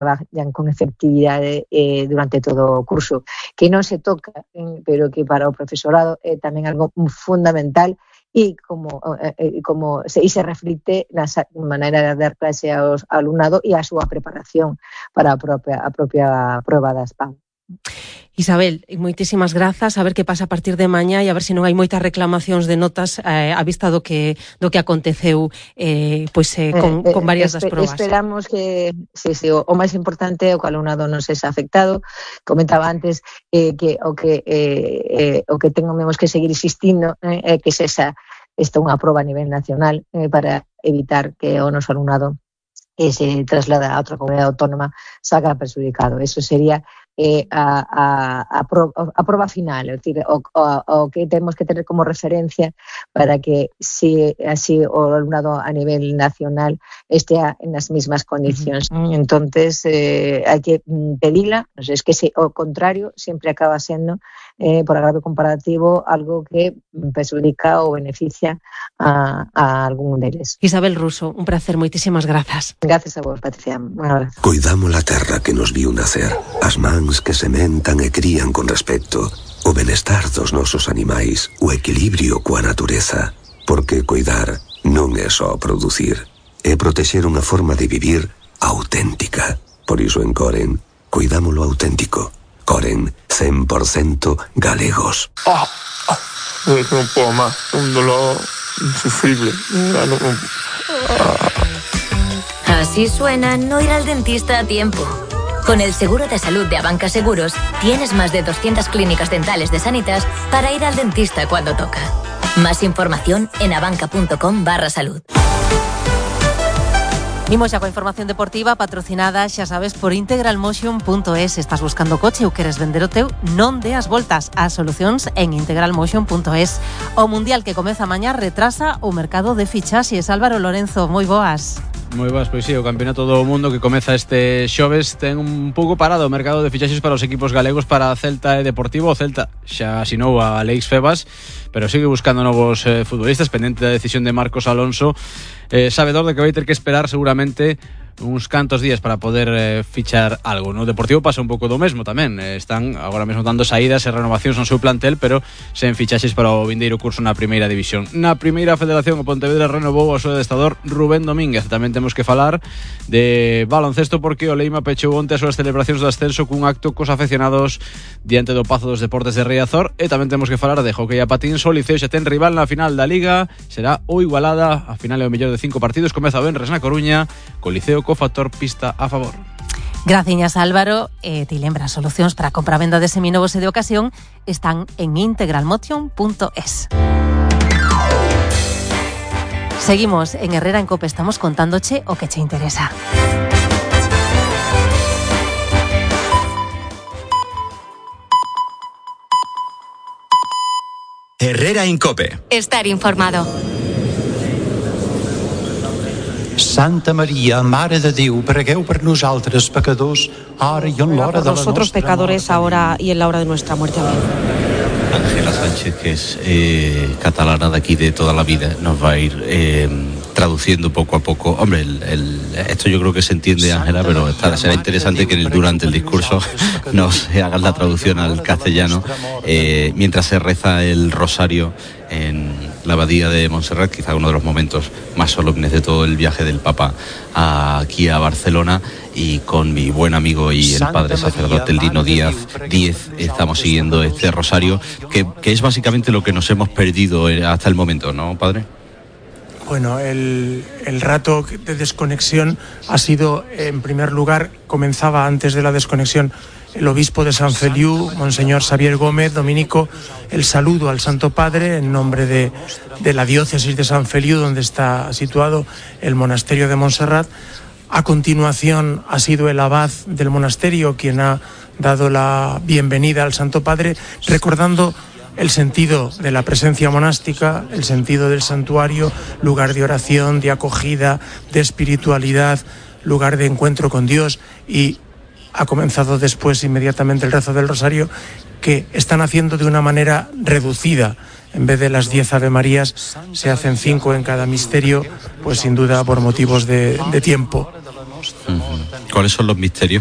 traballan con efectividade durante todo o curso, que non se toca, pero que para o profesorado é tamén algo fundamental e como se reflicte na maneira de dar clase aos alumnado e a súa preparación para a propia proba da SPAM. Isabel, moitísimas grazas. A ver que pasa a partir de mañá e a ver se non hai moitas reclamacións de notas a vista do que aconteceu con varias das probas. Esperamos que o máis importante é o que o alumnado non sexa afectado. Comentaba antes que o que tengamos que seguir insistindo é que sexa esta unha proba a nivel nacional para evitar que o noso alumnado se traslada a outra comunidade autónoma saca perxudicado. Eso sería a proba final, é dicir, o que temos que tener como referencia para que si así o alumnado a nivel nacional estea en as mismas condicións. Entonces, hai que pedila, non sei, es que o contrario sempre acaba sendo, por agravio comparativo, algo que perxudica ou beneficia a algún deles. Isabel Ruso, un placer, moitísimas grazas. Gracias a vos, Patricia. Un abrazo. Coidamos a terra que nos viu nacer, as mans que sementan e crían con respecto, o benestar dos nosos animais, o equilibrio coa natureza, porque coidar non é só producir, é protexer unha forma de vivir auténtica. Por iso en Coren, coidamos lo auténtico. Coren, 100% galegos. Non puedo máis, un dolor insufrible. Así suena no ir al dentista a tiempo. Con el seguro de salud de Abanca Seguros, tienes más de 200 clínicas dentales de Sanitas para ir al dentista cuando toca. Más información en abanca.com/salud. Imos xa coa información deportiva patrocinada, xa sabes, por integralmotion.es. Estás buscando coche ou queres vender o teu? Non deas voltas ás solucións en integralmotion.es. O Mundial que comeza mañá retrasa o mercado de fichaxes. Álvaro Lorenzo, moi boas. Moi boas, pois sí, o Campeonato do Mundo que comeza este xoves ten un pouco parado o mercado de fichaxes para os equipos galegos, para Celta e Deportivo. O Celta xa asinou a Leix Febas, pero sigue buscando novos futbolistas, pendente da decisión de Marcos Alonso, sabedor de que vai ter que esperar seguramente uns cantos días para poder fichar algo. No Deportivo pasa un pouco do mesmo tamén. Están agora mesmo dando saídas e renovacións no seu plantel, pero sen fichaxes para o vindeiro curso na primeira división. Na primeira federación, o Pontevedra renovou o seu adestrador Rubén Domínguez. Tamén temos que falar de baloncesto, porque o Leima pechou onte as súas celebracións do ascenso cun acto cos afeccionados diante do Pazo dos Deportes de Riazor. E tamén temos que falar de hockey a patins. O Liceo xa ten rival na final da Liga, será o Igualada. A final é o mellor de 5 partidos, comeza o venres na Coruña, co Liceo co factor pista a favor. Graciñas, Álvaro. Te lembras, solucións para a compra-venda de seminovos e de ocasión están en integralmotion.es. Seguimos en Herrera en Cope, estamos contándoche o que che interesa. Herrera en Cope. Estar informado. Santa María, Mare de Déu, pregueu per nosaltres pecadors, ara i en l'hora de la nosotros nostra pecadores, mort. ahora y en la hora de nuestra muerte. Amén. Ángela Sánchez, que es catalana de aquí de toda la vida, nos va a ir traduciendo poco a poco. Hombre, esto yo creo que se entiende, Ángela, pero será interesante que durante el discurso nos hagan la traducción al castellano mientras se reza el rosario en la abadía de Montserrat, quizá uno de los momentos más solemnes de todo el viaje del Papa aquí a Barcelona, y con mi buen amigo y el padre sacerdote Lino Díaz estamos siguiendo este rosario, que es básicamente lo que nos hemos perdido hasta el momento, ¿no, padre? Bueno, el rato de desconexión ha sido, en primer lugar, comenzaba antes de la desconexión el obispo de San Feliu, Monseñor Xavier Gómez, dominico, el saludo al Santo Padre en nombre de la diócesis de San Feliu, donde está situado el monasterio de Montserrat. A continuación ha sido el abad del monasterio quien ha dado la bienvenida al Santo Padre, recordando el sentido de la presencia monástica, el sentido del santuario, lugar de oración, de acogida, de espiritualidad, lugar de encuentro con Dios, y ha comenzado después inmediatamente el rezo del rosario, que están haciendo de una manera reducida. En vez de las 10 Ave Marías se hacen 5 en cada misterio, pues sin duda por motivos de tiempo. ¿Cuáles son los misterios